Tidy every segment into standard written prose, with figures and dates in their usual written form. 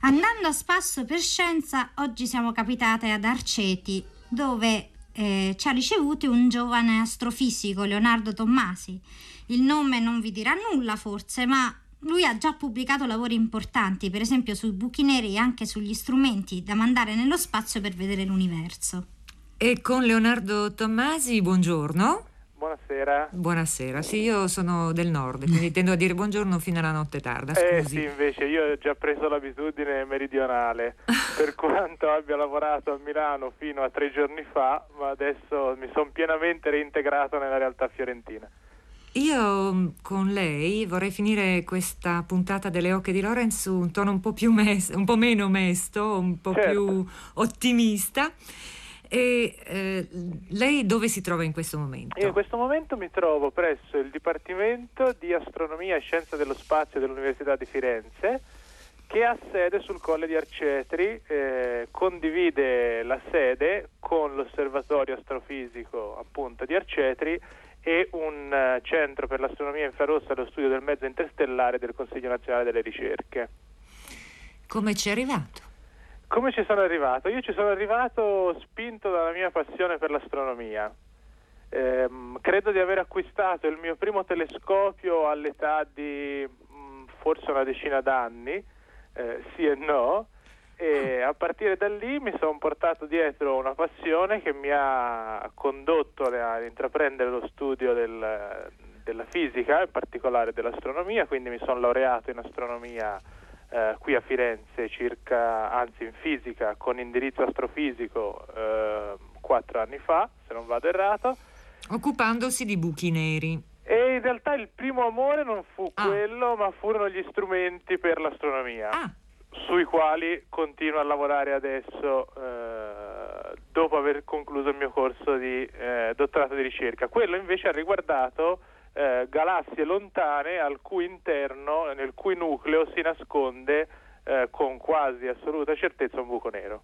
Andando a spasso per scienza, oggi siamo capitate ad Arceti, dove ci ha ricevuti un giovane astrofisico, Leonardo Tommasi. Il nome non vi dirà nulla forse, ma lui ha già pubblicato lavori importanti, per esempio sui buchi neri e anche sugli strumenti da mandare nello spazio per vedere l'universo. E con Leonardo Tommasi, buongiorno. Buonasera. Buonasera, sì, io sono del nord, quindi tendo a dire buongiorno fino alla notte tarda, scusi. Sì, invece io ho già preso l'abitudine meridionale, per quanto abbia lavorato a Milano fino a 3 giorni fa, ma adesso mi sono pienamente reintegrato nella realtà fiorentina. Io con lei vorrei finire questa puntata delle Oche di Lorenz su un tono un po' più un po' meno mesto, un po' più ottimista. E lei dove si trova in questo momento? Io in questo momento mi trovo presso il Dipartimento di Astronomia e Scienze dello Spazio dell'Università di Firenze, che ha sede sul Colle di Arcetri, condivide la sede con l'Osservatorio Astrofisico appunto di Arcetri e un centro per l'astronomia infrarossa e lo studio del mezzo interstellare del Consiglio Nazionale delle Ricerche. Come ci è arrivato? Come ci sono arrivato? Io ci sono arrivato spinto dalla mia passione per l'astronomia. Credo di aver acquistato il mio primo telescopio all'età di forse una decina d'anni, sì e no, e a partire da lì mi sono portato dietro una passione che mi ha condotto a intraprendere lo studio della fisica, in particolare dell'astronomia, quindi mi sono laureato in astronomia qui a Firenze in fisica con indirizzo astrofisico 4 anni fa, se non vado errato. Occupandosi di buchi neri. E in realtà il primo amore non fu quello, ma furono gli strumenti per l'astronomia, sui quali continuo a lavorare adesso dopo aver concluso il mio corso di dottorato di ricerca. Quello invece ha riguardato galassie lontane al cui interno, nel cui nucleo si nasconde con quasi assoluta certezza un buco nero.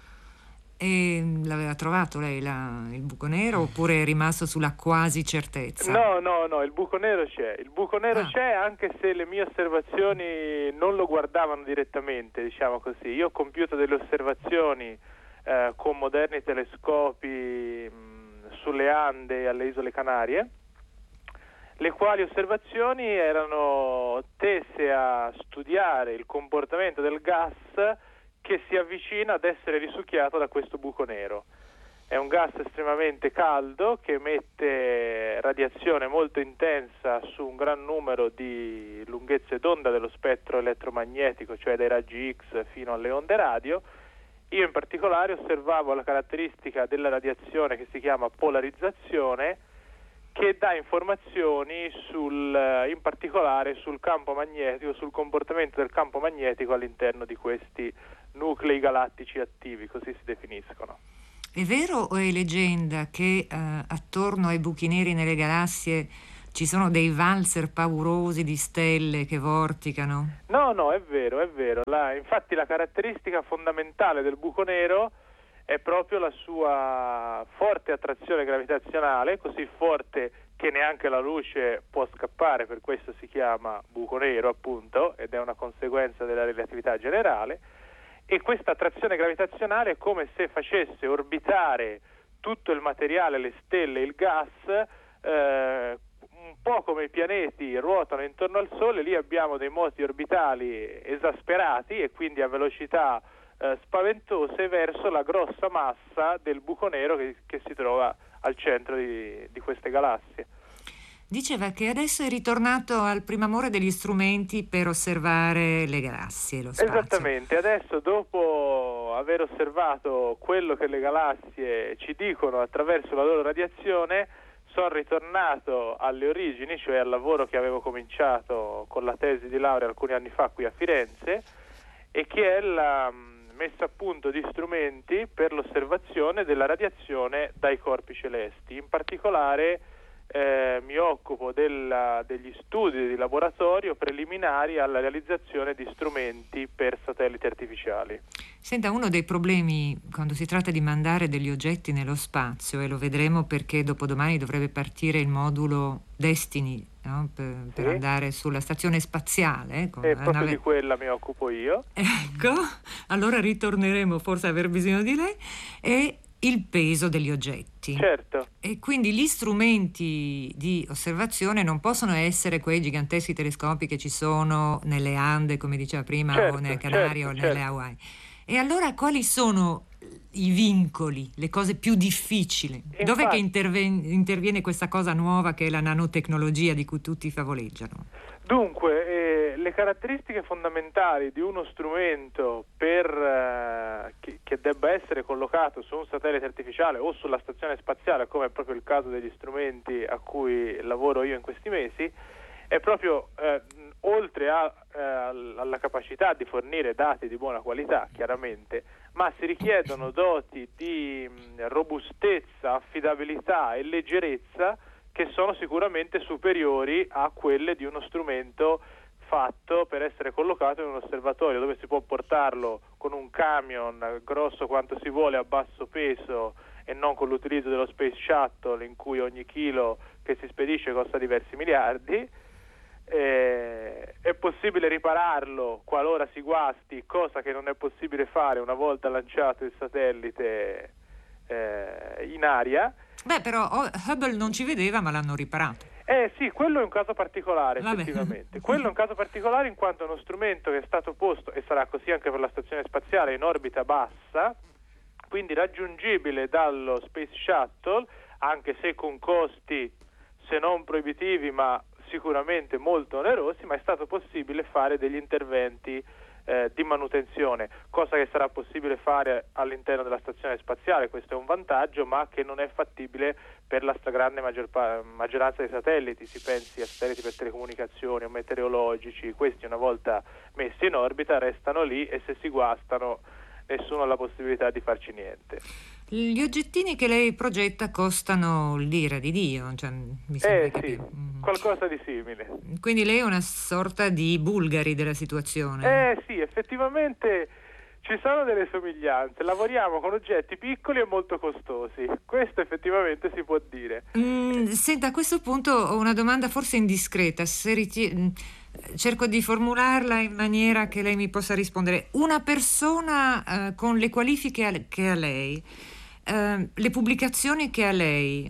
E l'aveva trovato lei il buco nero oppure è rimasto sulla quasi certezza? No, il buco nero c'è. Il buco nero c'è, anche se le mie osservazioni non lo guardavano direttamente, diciamo così. Io ho compiuto delle osservazioni con moderni telescopi sulle Ande e alle Isole Canarie, le quali osservazioni erano tese a studiare il comportamento del gas che si avvicina ad essere risucchiato da questo buco nero. È un gas estremamente caldo che emette radiazione molto intensa su un gran numero di lunghezze d'onda dello spettro elettromagnetico, cioè dai raggi X fino alle onde radio. Io in particolare osservavo la caratteristica della radiazione che si chiama polarizzazione, che dà informazioni in particolare sul campo magnetico, sul comportamento del campo magnetico all'interno di questi nuclei galattici attivi, così si definiscono. È vero o è leggenda che attorno ai buchi neri nelle galassie ci sono dei valzer paurosi di stelle che vorticano? No, è vero. Infatti la caratteristica fondamentale del buco nero è proprio la sua forte attrazione gravitazionale, così forte che neanche la luce può scappare, per questo si chiama buco nero appunto, ed è una conseguenza della relatività generale. E questa attrazione gravitazionale è come se facesse orbitare tutto il materiale, le stelle, il gas, un po' come i pianeti ruotano intorno al Sole. Lì abbiamo dei moti orbitali esasperati e quindi a velocità spaventose verso la grossa massa del buco nero che si trova al centro di queste galassie. Diceva che adesso è ritornato al primo amore degli strumenti per osservare le galassie, lo spazio. Esattamente, adesso dopo aver osservato quello che le galassie ci dicono attraverso la loro radiazione, sono ritornato alle origini, cioè al lavoro che avevo cominciato con la tesi di laurea alcuni anni fa qui a Firenze, e che è la messa a punto di strumenti per l'osservazione della radiazione dai corpi celesti. In particolare mi occupo degli studi di laboratorio preliminari alla realizzazione di strumenti per satelliti artificiali. Senta, uno dei problemi quando si tratta di mandare degli oggetti nello spazio, e lo vedremo perché dopodomani dovrebbe partire il modulo Destiny no? Per Sì. andare sulla stazione spaziale. Con E la proprio nave... di quella mi occupo io. Ecco, allora ritorneremo forse a aver bisogno di lei. E il peso degli oggetti. Certo. E quindi gli strumenti di osservazione non possono essere quei giganteschi telescopi che ci sono nelle Ande, come diceva prima, Certo, o nelle Canarie certo, o nelle certo. Hawaii. E allora quali sono i vincoli, le cose più difficili? Dov'è che interviene questa cosa nuova che è la nanotecnologia di cui tutti favoleggiano? Dunque, le caratteristiche fondamentali di uno strumento che debba essere collocato su un satellite artificiale o sulla stazione spaziale, come è proprio il caso degli strumenti a cui lavoro io in questi mesi, è proprio oltre alla capacità di fornire dati di buona qualità, chiaramente, ma si richiedono doti di robustezza, affidabilità e leggerezza che sono sicuramente superiori a quelle di uno strumento fatto per essere collocato in un osservatorio, dove si può portarlo con un camion grosso quanto si vuole, a basso peso, e non con l'utilizzo dello Space Shuttle, in cui ogni chilo che si spedisce costa diversi miliardi. È possibile ripararlo qualora si guasti, cosa che non è possibile fare una volta lanciato il satellite in aria. Beh, però Hubble non ci vedeva, ma l'hanno riparato. Sì, quello è un caso particolare, Vabbè. effettivamente. Quello è un caso particolare in quanto è uno strumento che è stato posto, e sarà così anche per la stazione spaziale, in orbita bassa, quindi raggiungibile dallo Space Shuttle, anche se con costi, se non proibitivi, ma sicuramente molto onerosi, ma è stato possibile fare degli interventi di manutenzione, cosa che sarà possibile fare all'interno della stazione spaziale. Questo è un vantaggio, ma che non è fattibile per la stragrande maggioranza dei satelliti. Si pensi a satelliti per telecomunicazioni o meteorologici, questi una volta messi in orbita restano lì e se si guastano nessuno ha la possibilità di farci niente. Gli oggettini che lei progetta costano l'ira di Dio, cioè, mi sembra Sì, qualcosa di simile. Quindi lei è una sorta di Bulgari della situazione. Sì, effettivamente ci sono delle somiglianze. Lavoriamo con oggetti piccoli e molto costosi. Questo effettivamente si può dire. Senta, a questo punto ho una domanda forse indiscreta. Cerco di formularla in maniera che lei mi possa rispondere. Una persona con le qualifiche che ha lei, le pubblicazioni che ha lei,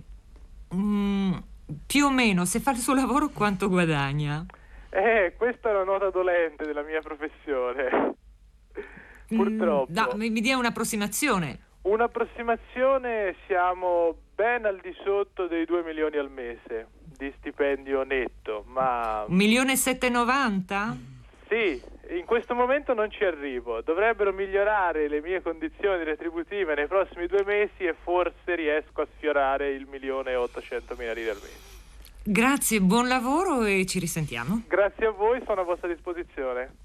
più o meno, se fa il suo lavoro, quanto guadagna? Questa è una nota dolente della mia professione. Purtroppo. No, mi dia un'approssimazione. Un'approssimazione, siamo ben al di sotto dei 2 milioni al mese di stipendio netto, ma... 1.790.000? Sì, in questo momento non ci arrivo. Dovrebbero migliorare le mie condizioni retributive nei prossimi 2 mesi e forse riesco a sfiorare il 1.800.000 lire al mese. Grazie, buon lavoro e ci risentiamo. Grazie a voi, sono a vostra disposizione.